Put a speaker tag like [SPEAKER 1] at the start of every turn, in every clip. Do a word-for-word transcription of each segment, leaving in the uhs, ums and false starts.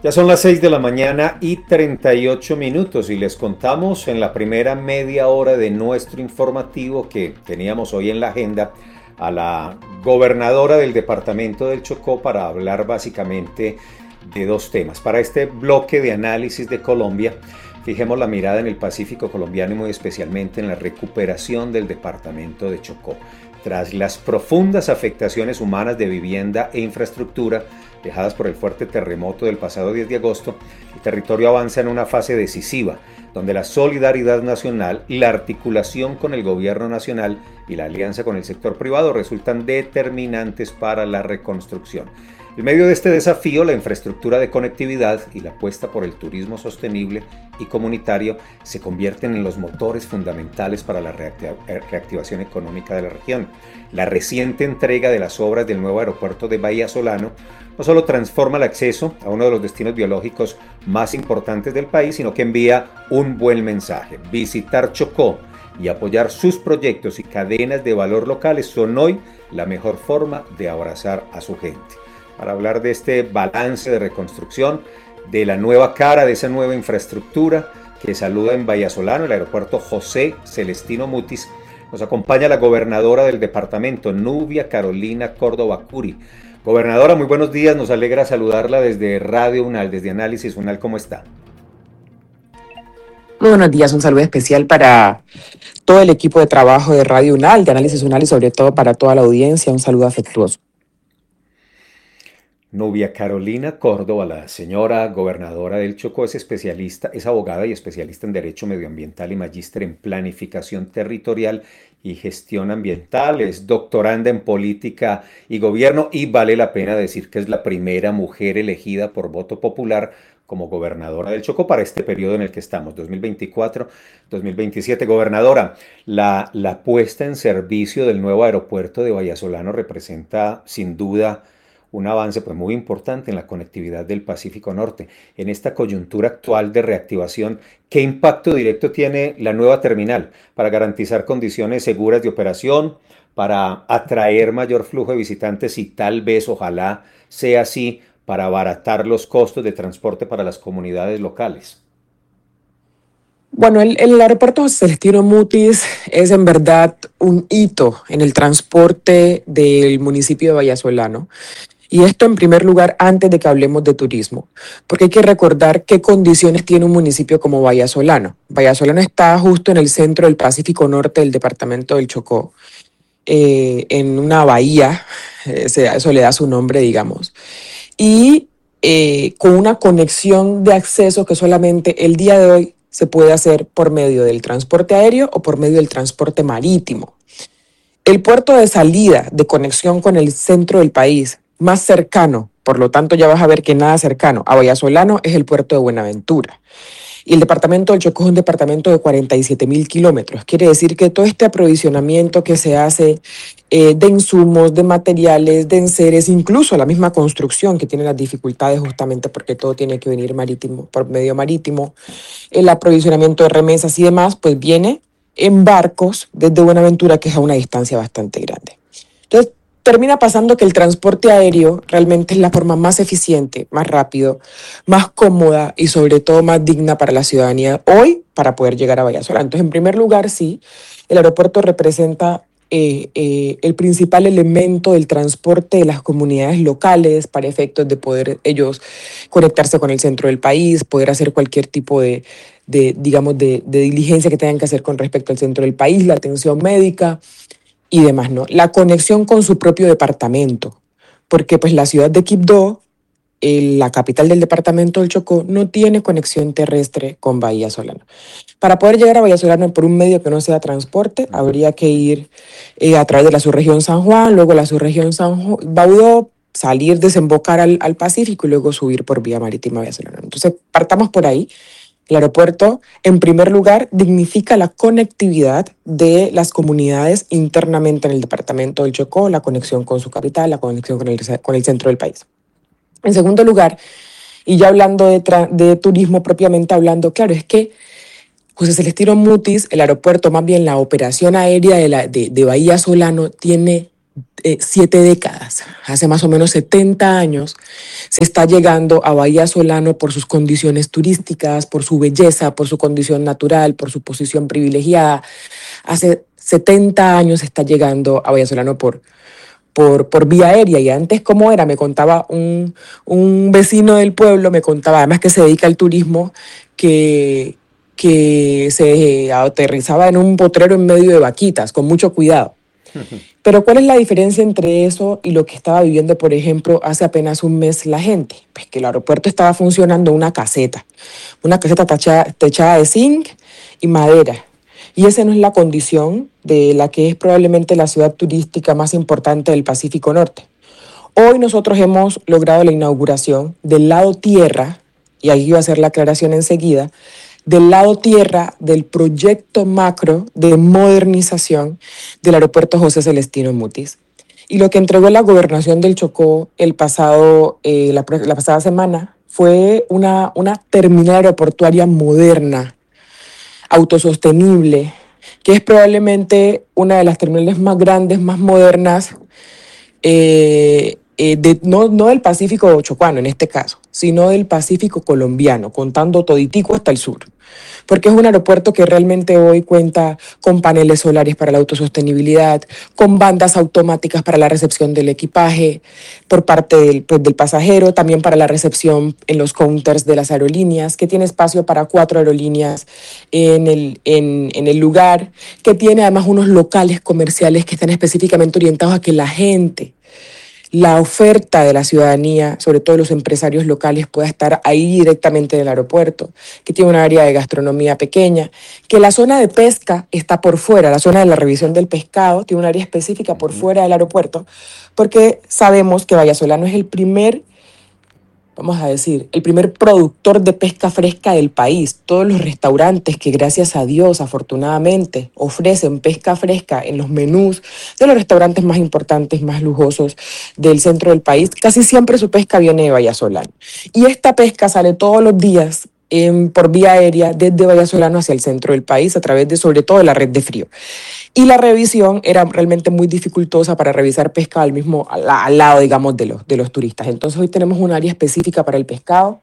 [SPEAKER 1] Ya son las seis de la mañana y treinta y ocho minutos y les contamos en la primera media hora de nuestro informativo que teníamos hoy en la agenda a la gobernadora del departamento del Chocó para hablar básicamente de dos temas. Para este bloque de análisis de Colombia, fijemos la mirada en el Pacífico colombiano y muy especialmente en la recuperación del departamento de Chocó. Tras las profundas afectaciones humanas de vivienda e infraestructura dejadas por el fuerte terremoto del pasado diez de agosto, el territorio avanza en una fase decisiva, donde la solidaridad nacional, la articulación con el gobierno nacional y la alianza con el sector privado resultan determinantes para la reconstrucción. En medio de este desafío, la infraestructura de conectividad y la apuesta por el turismo sostenible y comunitario se convierten en los motores fundamentales para la reactivación económica de la región. La reciente entrega de las obras del nuevo aeropuerto de Bahía Solano no solo transforma el acceso a uno de los destinos biológicos más importantes del país, sino que envía un buen mensaje. Visitar Chocó y apoyar sus proyectos y cadenas de valor locales son hoy la mejor forma de abrazar a su gente. Para hablar de este balance de reconstrucción, de la nueva cara de esa nueva infraestructura que saluda en Bahía Solano, el aeropuerto José Celestino Mutis, nos acompaña la gobernadora del departamento, Nubia Carolina Córdoba Curi. Gobernadora, muy buenos días, nos alegra saludarla desde Radio UNAL, desde Análisis UNAL, ¿cómo está?
[SPEAKER 2] Muy buenos días, un saludo especial para todo el equipo de trabajo de Radio UNAL, de Análisis UNAL y sobre todo para toda la audiencia, un saludo afectuoso.
[SPEAKER 1] Nubia Carolina Córdoba, la señora gobernadora del Chocó, es especialista, es abogada y especialista en Derecho Medioambiental y magíster en Planificación Territorial y Gestión Ambiental. Es doctoranda en Política y Gobierno y vale la pena decir que es la primera mujer elegida por voto popular como gobernadora del Chocó para este periodo en el que estamos, dos mil veinticuatro dos mil veintisiete. Gobernadora, la, la puesta en servicio del nuevo aeropuerto de Bahía Solano representa sin duda un avance pues, muy importante en la conectividad del Pacífico Norte. En esta coyuntura actual de reactivación, ¿qué impacto directo tiene la nueva terminal para garantizar condiciones seguras de operación, para atraer mayor flujo de visitantes y tal vez, ojalá sea así, para abaratar los costos de transporte para las comunidades locales?
[SPEAKER 2] Bueno, el, el aeropuerto José Celestino Mutis es en verdad un hito en el transporte del municipio de Bahía Solano. Y esto en primer lugar antes de que hablemos de turismo, porque hay que recordar qué condiciones tiene un municipio como Bahía Solano. Bahía Solano está justo en el centro del Pacífico Norte del departamento del Chocó, eh, en una bahía, eh, eso le da su nombre, digamos, y eh, con una conexión de acceso que solamente el día de hoy se puede hacer por medio del transporte aéreo o por medio del transporte marítimo. El puerto de salida de conexión con el centro del país más cercano, por lo tanto ya vas a ver que nada cercano a Bahía Solano es el puerto de Buenaventura. Y el departamento del Chocó es un departamento de cuarenta y siete mil kilómetros. Quiere decir que todo este aprovisionamiento que se hace eh, de insumos, de materiales, de enseres, incluso la misma construcción que tiene las dificultades justamente porque todo tiene que venir marítimo, por medio marítimo, el aprovisionamiento de remesas y demás, pues viene en barcos desde Buenaventura, que es a una distancia bastante grande. Entonces, termina pasando que el transporte aéreo realmente es la forma más eficiente, más rápido, más cómoda y sobre todo más digna para la ciudadanía hoy para poder llegar a Bahía Solano. Entonces, en primer lugar, sí, el aeropuerto representa eh, eh, el principal elemento del transporte de las comunidades locales para efectos de poder ellos conectarse con el centro del país, poder hacer cualquier tipo de, de digamos, de, de diligencia que tengan que hacer con respecto al centro del país, la atención médica y demás, ¿no? La conexión con su propio departamento, porque pues la ciudad de Quibdó, eh, la capital del departamento del Chocó, no tiene conexión terrestre con Bahía Solano. Para poder llegar a Bahía Solano por un medio que no sea transporte, habría que ir eh, a través de la subregión San Juan, luego la subregión San Ju- Baudó, salir, desembocar al, al Pacífico y luego subir por vía marítima a Bahía Solano. Entonces, partamos por ahí. El aeropuerto, en primer lugar, dignifica la conectividad de las comunidades internamente en el departamento del Chocó, la conexión con su capital, la conexión con el, con el centro del país. En segundo lugar, y ya hablando de, tra- de turismo propiamente hablando, claro, es que José Celestino Mutis, el aeropuerto, más bien la operación aérea de, la, de, de Bahía Solano, tiene eh, siete décadas, hace más o menos setenta años, se está llegando a Bahía Solano por sus condiciones turísticas, por su belleza, por su condición natural, por su posición privilegiada. Hace setenta años se está llegando a Bahía Solano por, por, por vía aérea. Y antes, ¿cómo era? Me contaba un, un vecino del pueblo, me contaba, además que se dedica al turismo, que, que se aterrizaba en un potrero en medio de vaquitas, con mucho cuidado. Pero ¿cuál es la diferencia entre eso y lo que estaba viviendo, por ejemplo, hace apenas un mes la gente? Pues que el aeropuerto estaba funcionando una caseta, una caseta techada, techada de zinc y madera. Y esa no es la condición de la que es probablemente la ciudad turística más importante del Pacífico Norte. Hoy nosotros hemos logrado la inauguración del lado tierra, y ahí iba a hacer la aclaración enseguida, del lado tierra del proyecto macro de modernización del aeropuerto José Celestino Mutis. Y lo que entregó la gobernación del Chocó el pasado, eh, la, la pasada semana fue una, una terminal aeroportuaria moderna, autosostenible, que es probablemente una de las terminales más grandes, más modernas, eh, eh, de, no, no del Pacífico chocuano en este caso, sino del Pacífico colombiano, contando toditico hasta el sur. Porque es un aeropuerto que realmente hoy cuenta con paneles solares para la autosostenibilidad, con bandas automáticas para la recepción del equipaje por parte del, pues, del pasajero, también para la recepción en los counters de las aerolíneas, que tiene espacio para cuatro aerolíneas en el, en, en el lugar, que tiene además unos locales comerciales que están específicamente orientados a que la gente, la oferta de la ciudadanía, sobre todo los empresarios locales, pueda estar ahí directamente en el aeropuerto, que tiene un área de gastronomía pequeña, que la zona de pesca está por fuera, la zona de la revisión del pescado tiene un área específica por fuera del aeropuerto, porque sabemos que Vallasolano es el primer, vamos a decir, el primer productor de pesca fresca del país. Todos los restaurantes que, gracias a Dios, afortunadamente, ofrecen pesca fresca en los menús de los restaurantes más importantes, más lujosos del centro del país, casi siempre su pesca viene de Vallasolano. Y esta pesca sale todos los días eh, por vía aérea desde Vallasolano hacia el centro del país, a través de, sobre todo, de la red de frío. Y la revisión era realmente muy dificultosa para revisar pescado al mismo, al, al lado, digamos, de los, de los turistas. Entonces hoy tenemos un área específica para el pescado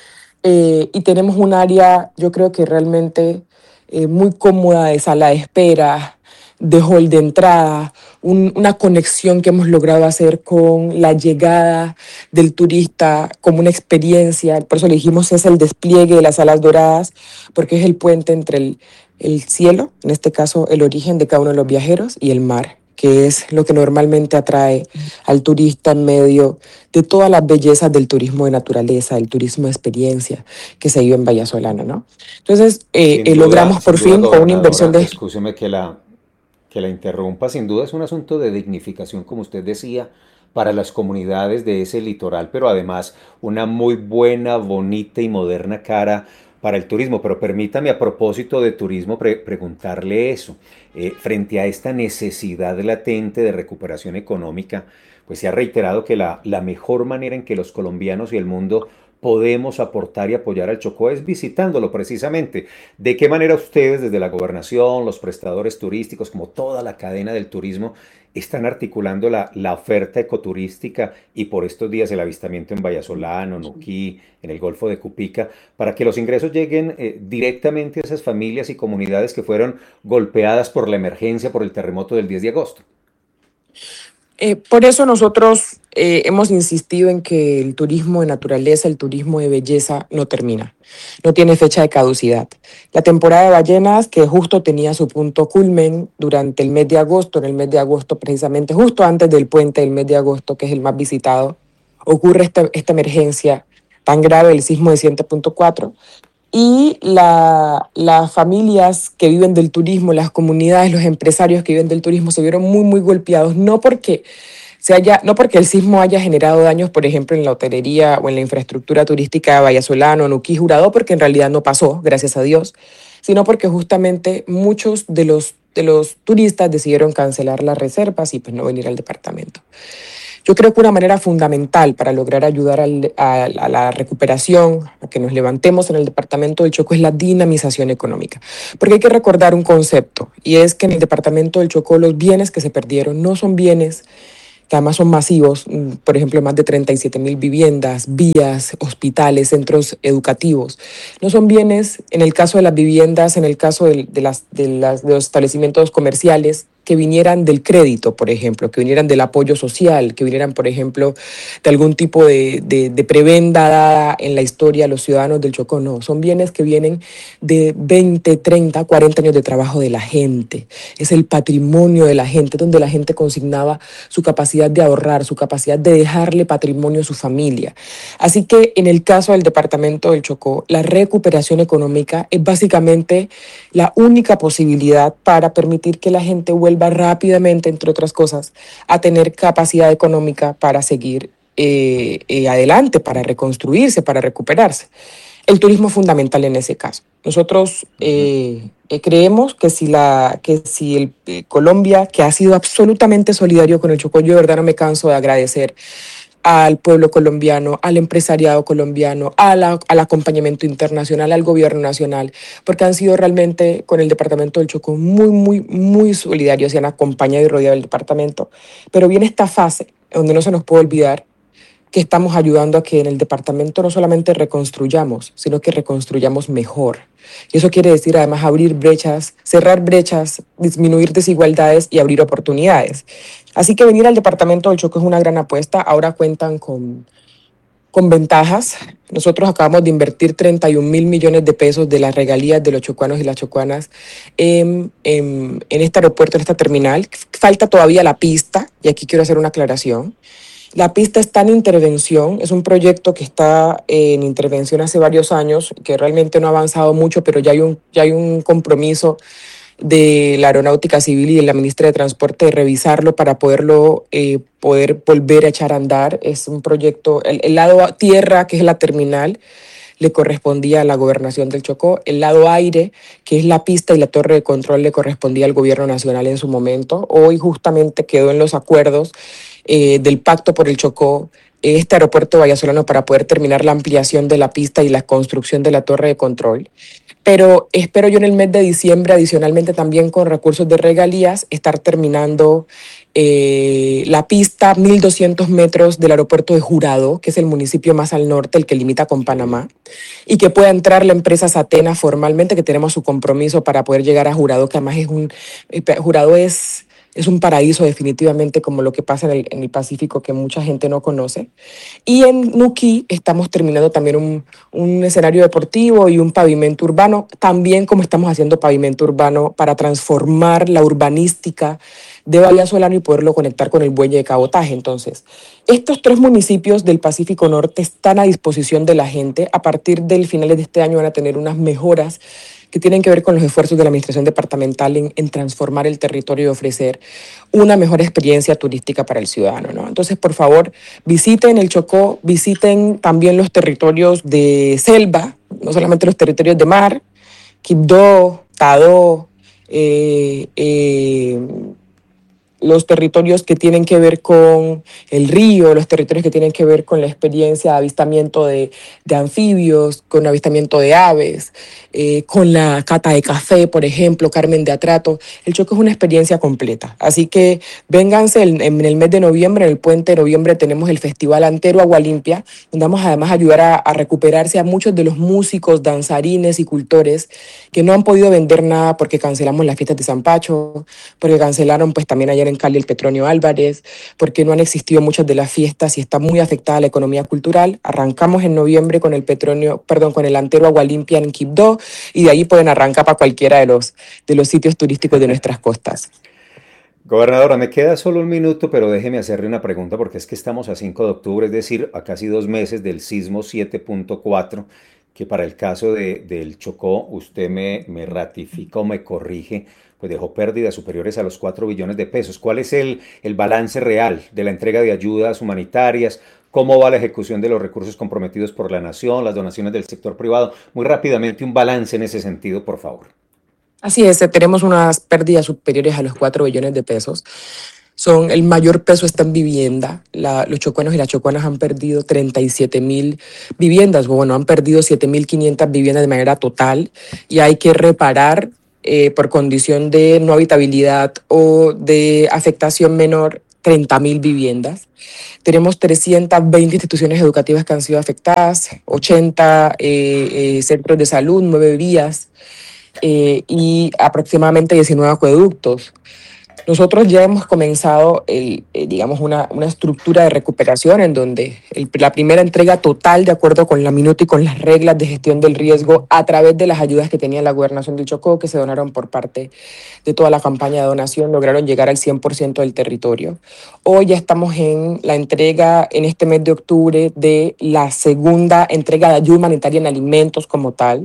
[SPEAKER 2] eh, y tenemos un área, yo creo que realmente eh, muy cómoda, de sala de espera, de hall de entrada, un, una conexión que hemos logrado hacer con la llegada del turista como una experiencia. Por eso le dijimos es el despliegue de las alas doradas, porque es el puente entre el el cielo, en este caso el origen de cada uno de los viajeros, y el mar, que es lo que normalmente atrae al turista en medio de todas las bellezas del turismo de naturaleza, del turismo de experiencia que se vive en Vallasolano, ¿no? Entonces, eh, eh,
[SPEAKER 1] duda,
[SPEAKER 2] logramos por fin con una inversión de...
[SPEAKER 1] Escúcheme que la, que la interrumpa, sin duda es un asunto de dignificación, como usted decía, para las comunidades de ese litoral, pero además una muy buena, bonita y moderna cara para el turismo. Pero permítame, a propósito de turismo, pre preguntarle eso. Eh, frente a esta necesidad latente de recuperación económica, pues se ha reiterado que la, la mejor manera en que los colombianos y el mundo podemos aportar y apoyar al Chocó es visitándolo precisamente. ¿De qué manera ustedes desde la gobernación, los prestadores turísticos, como toda la cadena del turismo, están articulando la, la oferta ecoturística y por estos días el avistamiento en Vallasolano, Nuquí, en el Golfo de Cupica, para que los ingresos lleguen eh, directamente a esas familias y comunidades que fueron golpeadas por la emergencia, por el terremoto del diez de agosto?
[SPEAKER 2] Eh, por eso nosotros eh, hemos insistido en que el turismo de naturaleza, el turismo de belleza no termina, no tiene fecha de caducidad. La temporada de ballenas, que justo tenía su punto culmen durante el mes de agosto, en el mes de agosto precisamente, justo antes del puente del mes de agosto, que es el más visitado, ocurre esta, esta emergencia tan grave, el sismo de siete punto cuatro, y la, las familias que viven del turismo, las comunidades, los empresarios que viven del turismo se vieron muy, muy golpeados, no porque, se haya, no porque el sismo haya generado daños, por ejemplo, en la hotelería o en la infraestructura turística de Vallasolano, Nuquí, Jurado, porque en realidad no pasó, gracias a Dios, sino porque justamente muchos de los, de los turistas decidieron cancelar las reservas y pues no venir al departamento. Yo creo que una manera fundamental para lograr ayudar al, a, a la recuperación, a que nos levantemos en el departamento del Chocó, es la dinamización económica. Porque hay que recordar un concepto, y es que en el departamento del Chocó los bienes que se perdieron no son bienes que además son masivos, por ejemplo, más de treinta y siete mil viviendas, vías, hospitales, centros educativos. No son bienes, en el caso de las viviendas, en el caso de, de, las, de, las, de los establecimientos comerciales, que vinieran del crédito, por ejemplo, que vinieran del apoyo social, que vinieran, por ejemplo, de algún tipo de, de, de prebenda dada en la historia a los ciudadanos del Chocó. No, son bienes que vienen de veinte, treinta, cuarenta años de trabajo de la gente. Es el patrimonio de la gente, donde la gente consignaba su capacidad de ahorrar, su capacidad de dejarle patrimonio a su familia. Así que en el caso del departamento del Chocó, la recuperación económica es básicamente la única posibilidad para permitir que la gente vuelva rápidamente, entre otras cosas, a tener capacidad económica para seguir eh, eh, adelante, para reconstruirse, para recuperarse. El turismo es fundamental en ese caso. Nosotros eh, eh, creemos que si, la, que si el, eh, Colombia, que ha sido absolutamente solidario con el Chocó, yo de verdad no me canso de agradecer al pueblo colombiano, al empresariado colombiano, a la, al acompañamiento internacional, al gobierno nacional, porque han sido realmente con el departamento del Chocó muy, muy, muy solidarios y han acompañado y rodeado el departamento. Pero viene esta fase donde no se nos puede olvidar que estamos ayudando a que en el departamento no solamente reconstruyamos, sino que reconstruyamos mejor. Y eso quiere decir además abrir brechas, cerrar brechas, disminuir desigualdades y abrir oportunidades. Así que venir al departamento del Chocó es una gran apuesta. Ahora cuentan con, con ventajas. Nosotros acabamos de invertir treinta y un mil millones de pesos de las regalías de los chocuanos y las chocuanas en, en, en este aeropuerto, en esta terminal. Falta todavía la pista, y aquí quiero hacer una aclaración. La pista está en intervención, es un proyecto que está en intervención hace varios años, que realmente no ha avanzado mucho, pero ya hay un, ya hay un compromiso de la Aeronáutica Civil y de la Ministra de Transporte de revisarlo para poderlo eh, poder volver a echar a andar. Es un proyecto, el, el lado tierra, que es la terminal, le correspondía a la Gobernación del Chocó. El lado aire, que es la pista y la torre de control, le correspondía al Gobierno Nacional en su momento. Hoy justamente quedó en los acuerdos eh, del Pacto por el Chocó este aeropuerto vallesolano para poder terminar la ampliación de la pista y la construcción de la torre de control. Pero espero yo en el mes de diciembre, adicionalmente también con recursos de regalías, estar terminando eh, la pista mil doscientos metros del aeropuerto de Jurado, que es el municipio más al norte, el que limita con Panamá, y que pueda entrar la empresa Satena formalmente, que tenemos su compromiso para poder llegar a Jurado, que además es un, eh, Jurado es... Es un paraíso definitivamente, como lo que pasa en el, en el Pacífico, que mucha gente no conoce. Y en Nuquí estamos terminando también un, un escenario deportivo y un pavimento urbano, también como estamos haciendo pavimento urbano para transformar la urbanística de Vallasolano y poderlo conectar con el muelle de cabotaje. Entonces, estos tres municipios del Pacífico Norte están a disposición de la gente. A partir del finales de este año van a tener unas mejoras que tienen que ver con los esfuerzos de la administración departamental en, en transformar el territorio y ofrecer una mejor experiencia turística para el ciudadano, ¿no? Entonces, por favor, visiten el Chocó, visiten también los territorios de selva, no solamente los territorios de mar, Quibdó, Tadó, eh, eh, los territorios que tienen que ver con el río, los territorios que tienen que ver con la experiencia de avistamiento de, de anfibios, con avistamiento de aves, eh, con la cata de café, por ejemplo, Carmen de Atrato. El Chocó es una experiencia completa. Así que vénganse en, en el mes de noviembre, en el puente de noviembre tenemos el Festival Antero Agua Limpia, donde vamos además a ayudar a, a recuperarse a muchos de los músicos, danzarines y cultores que no han podido vender nada porque cancelamos las fiestas de San Pacho, porque cancelaron pues también ayer en Cali el Petronio Álvarez, porque no han existido muchas de las fiestas y está muy afectada la economía cultural. Arrancamos en noviembre con el Petronio, perdón, con el Antero Agua Limpia en Quibdó, y de ahí pueden arrancar para cualquiera de los, de los sitios turísticos de nuestras costas.
[SPEAKER 1] Gobernadora, me queda solo un minuto, pero déjeme hacerle una pregunta porque es que estamos a cinco de octubre, es decir, a casi dos meses del sismo siete punto cuatro, que para el caso de, del Chocó, usted me, me ratifica o me corrige, pues dejó pérdidas superiores a los cuatro billones de pesos. ¿Cuál es el, el balance real de la entrega de ayudas humanitarias? ¿Cómo va la ejecución de los recursos comprometidos por la nación, las donaciones del sector privado? Muy rápidamente, un balance en ese sentido, por favor.
[SPEAKER 2] Así es, tenemos unas pérdidas superiores a los cuatro billones de pesos. Son, el mayor peso está en vivienda. La, los chocuanos y las chocuanas han perdido treinta y siete mil viviendas, bueno, han perdido siete mil quinientas viviendas de manera total y hay que reparar eh, por condición de no habitabilidad o de afectación menor treinta mil viviendas. Tenemos trescientas veinte instituciones educativas que han sido afectadas, ochenta eh, eh, centros de salud, nueve vías eh, y aproximadamente diecinueve acueductos. Nosotros ya hemos comenzado, el, eh, digamos, una, una estructura de recuperación en donde el, la primera entrega total, de acuerdo con la minuta y con las reglas de gestión del riesgo, a través de las ayudas que tenía la Gobernación del Chocó, que se donaron por parte de toda la campaña de donación, lograron llegar al cien por ciento del territorio. Hoy ya estamos en la entrega, en este mes de octubre, de la segunda entrega de ayuda humanitaria en alimentos como tal.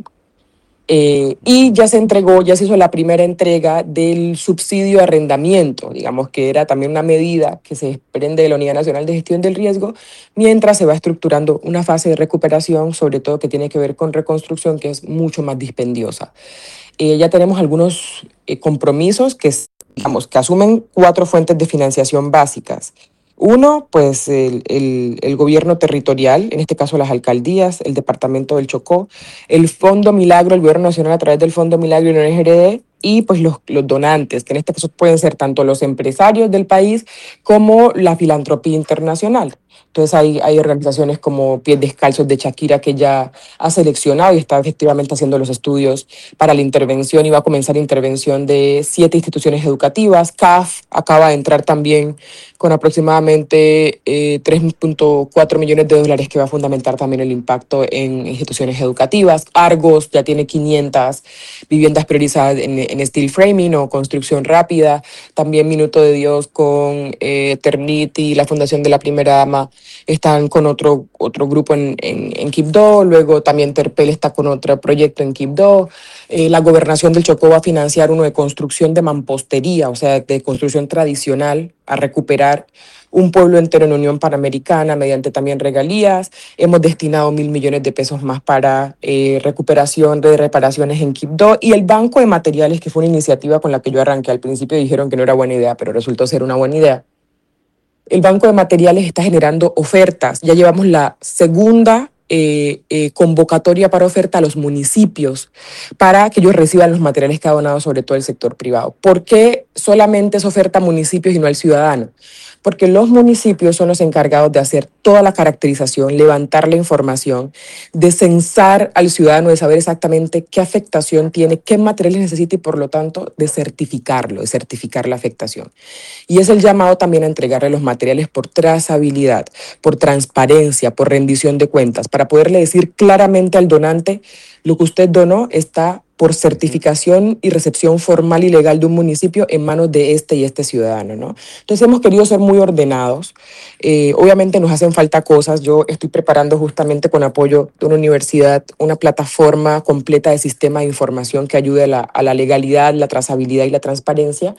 [SPEAKER 2] Eh, y ya se entregó, ya se hizo la primera entrega del subsidio de arrendamiento, digamos que era también una medida que se desprende de la Unidad Nacional de Gestión del Riesgo, mientras se va estructurando una fase de recuperación, sobre todo que tiene que ver con reconstrucción, que es mucho más dispendiosa. Eh, ya tenemos algunos eh, compromisos que, digamos, que asumen cuatro fuentes de financiación básicas. Uno, pues el, el, el gobierno territorial, en este caso las alcaldías, el departamento del Chocó, el Fondo Milagro, el gobierno nacional a través del Fondo Milagro y la O N G R D, y pues los, los donantes, que en este caso pueden ser tanto los empresarios del país como la filantropía internacional. Entonces hay, hay organizaciones como Pies Descalzos de Shakira que ya ha seleccionado y está efectivamente haciendo los estudios para la intervención y va a comenzar intervención de siete instituciones educativas. C A F acaba de entrar también con aproximadamente eh, tres punto cuatro millones de dólares que va a fundamentar también el impacto en instituciones educativas. Argos ya tiene quinientas viviendas priorizadas en, en steel framing o construcción rápida. También Minuto de Dios con eh, Ternity y la Fundación de la Primera Dama están con otro, otro grupo en, en, en Quibdó. Luego también Terpel está con otro proyecto en Quibdó. Eh, la Gobernación del Chocó va a financiar uno de construcción de mampostería, o sea, de construcción tradicional, a recuperar un pueblo entero en Unión Panamericana mediante también regalías. Hemos destinado mil millones de pesos más para eh, recuperación de reparaciones en Quibdó. Y el Banco de Materiales, que fue una iniciativa con la que yo arranqué. Al principio dijeron que no era buena idea, pero resultó ser una buena idea. El Banco de Materiales está generando ofertas. Ya llevamos la segunda eh, eh, convocatoria para oferta a los municipios para que ellos reciban los materiales que ha donado sobre todo el sector privado. ¿Por qué solamente es oferta a municipios y no al ciudadano? Porque los municipios son los encargados de hacer toda la caracterización, levantar la información, de censar al ciudadano, de saber exactamente qué afectación tiene, qué materiales necesita y por lo tanto de certificarlo, de certificar la afectación. Y es el llamado también a entregarle los materiales por trazabilidad, por transparencia, por rendición de cuentas, para poderle decir claramente al donante lo que usted donó está por certificación y recepción formal y legal de un municipio en manos de este y este ciudadano, ¿no? Entonces hemos querido ser muy ordenados. Eh, obviamente nos hacen falta cosas. Yo estoy preparando justamente con apoyo de una universidad una plataforma completa de sistema de información que ayude a la, a la legalidad, la trazabilidad y la transparencia.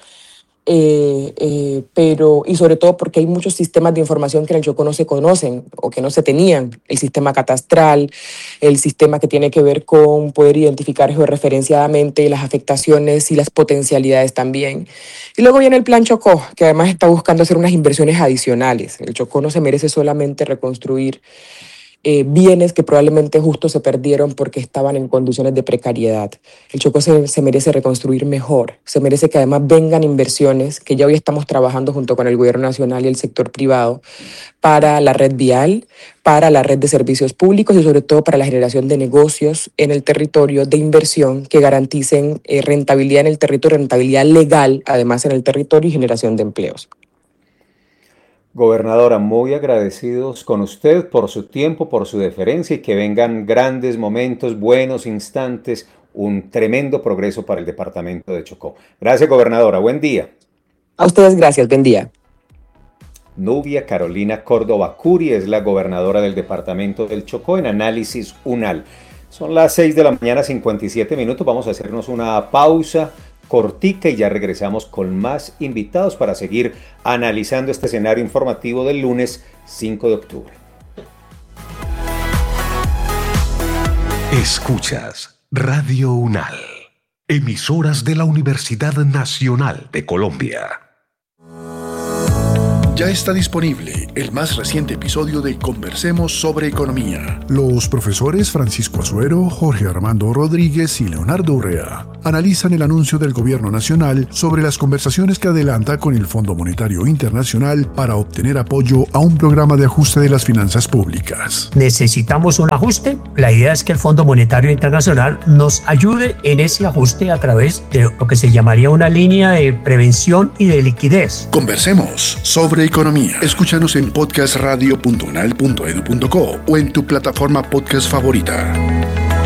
[SPEAKER 2] Eh, eh, pero, y sobre todo porque hay muchos sistemas de información que en el Chocó no se conocen o que no se tenían. El sistema catastral, el sistema que tiene que ver con poder identificar georreferenciadamente las afectaciones y las potencialidades también. Y luego viene el Plan Chocó, que además está buscando hacer unas inversiones adicionales. El Chocó no se merece solamente reconstruir Eh, bienes que probablemente justo se perdieron porque estaban en condiciones de precariedad. El Chocó se, se merece reconstruir mejor, se merece que además vengan inversiones, que ya hoy estamos trabajando junto con el gobierno nacional y el sector privado, para la red vial, para la red de servicios públicos y sobre todo para la generación de negocios en el territorio, de inversión que garanticen eh, rentabilidad en el territorio, rentabilidad legal además en el territorio y generación de empleos.
[SPEAKER 1] Gobernadora, muy agradecidos con usted por su tiempo, por su deferencia y que vengan grandes momentos, buenos instantes, un tremendo progreso para el departamento de Chocó. Gracias, gobernadora. Buen día.
[SPEAKER 2] A ustedes gracias. Buen día.
[SPEAKER 1] Nubia Carolina Córdoba Curi es la gobernadora del departamento del Chocó en Análisis UNAL. Son las seis de la mañana, cincuenta y siete minutos. Vamos a hacernos una pausa cortica y ya regresamos con más invitados para seguir analizando este escenario informativo del lunes cinco de octubre.
[SPEAKER 3] Escuchas Radio UNAL, emisoras de la Universidad Nacional de Colombia.
[SPEAKER 4] Ya está disponible el más reciente episodio de Conversemos sobre Economía. Los profesores Francisco Azuero, Jorge Armando Rodríguez y Leonardo Urrea analizan el anuncio del Gobierno Nacional sobre las conversaciones que adelanta con el Fondo Monetario Internacional para obtener apoyo a un programa de ajuste de las finanzas públicas.
[SPEAKER 5] Necesitamos un ajuste. La idea es que el Fondo Monetario Internacional nos ayude en ese ajuste a través de lo que se llamaría una línea de prevención y de liquidez.
[SPEAKER 4] Conversemos sobre Economía. Escúchanos en podcast radio punto unal punto edu punto co o en tu plataforma podcast favorita.